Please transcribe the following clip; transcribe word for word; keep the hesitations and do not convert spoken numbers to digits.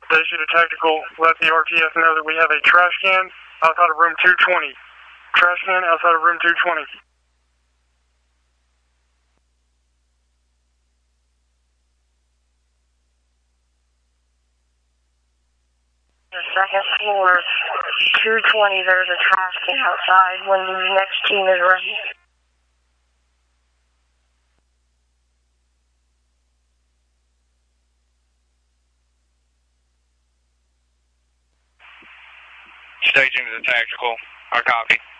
They issued a tactical, let the R T S know that we have a trash can outside of room two twenty. Trash can outside of room two twenty. The second floor, two twenty, there's a trash can outside when the next team is ready. Staging to the tactical. I copy.